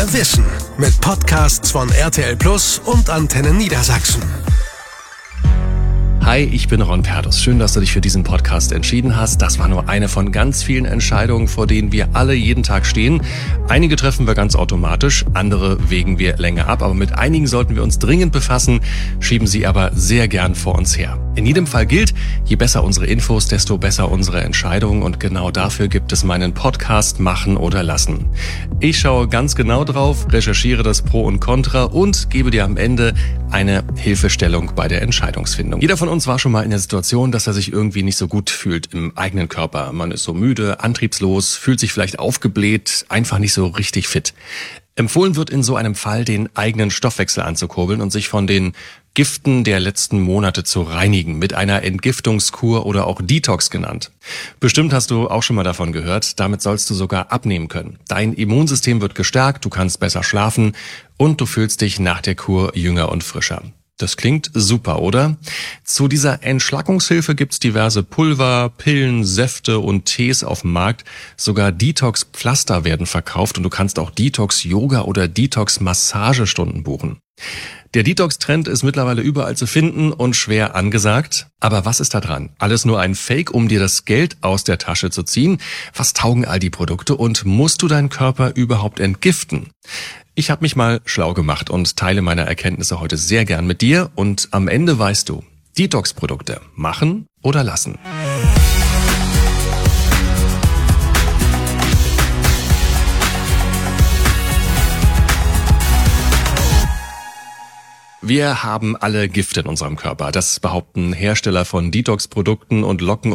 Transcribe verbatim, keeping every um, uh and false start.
Mehr Wissen mit Podcasts von R T L Plus und Antenne Niedersachsen. Hi, ich bin Ron Perdus. Schön, dass du dich für diesen Podcast entschieden hast. Das war nur eine von ganz vielen Entscheidungen, vor denen wir alle jeden Tag stehen. Einige treffen wir ganz automatisch, andere wägen wir länger ab. Aber mit einigen sollten wir uns dringend befassen, schieben sie aber sehr gern vor uns her. In jedem Fall gilt, je besser unsere Infos, desto besser unsere Entscheidungen. Und genau dafür gibt es meinen Podcast Machen oder Lassen. Ich schaue ganz genau drauf, recherchiere das Pro und Contra und gebe dir am Ende eine Hilfestellung bei der Entscheidungsfindung. Jeder von uns war schon mal in der Situation, dass er sich irgendwie nicht so gut fühlt im eigenen Körper. Man ist so müde, antriebslos, fühlt sich vielleicht aufgebläht, einfach nicht so richtig fit. Empfohlen wird in so einem Fall, den eigenen Stoffwechsel anzukurbeln und sich von den Giften der letzten Monate zu reinigen, mit einer Entgiftungskur oder auch Detox genannt. Bestimmt hast du auch schon mal davon gehört, damit sollst du sogar abnehmen können. Dein Immunsystem wird gestärkt, du kannst besser schlafen und du fühlst dich nach der Kur jünger und frischer. Das klingt super, oder? Zu dieser Entschlackungshilfe gibt's diverse Pulver, Pillen, Säfte und Tees auf dem Markt. Sogar Detox-Pflaster werden verkauft und du kannst auch Detox-Yoga oder Detox-Massagestunden buchen. Der Detox-Trend ist mittlerweile überall zu finden und schwer angesagt. Aber was ist da dran? Alles nur ein Fake, um dir das Geld aus der Tasche zu ziehen? Was taugen all die Produkte und musst du deinen Körper überhaupt entgiften? Ich habe mich mal schlau gemacht und teile meine Erkenntnisse heute sehr gern mit dir. Und am Ende weißt du, Detox-Produkte machen oder lassen. Wir haben alle Gifte in unserem Körper. Das behaupten Hersteller von Detox-Produkten und locken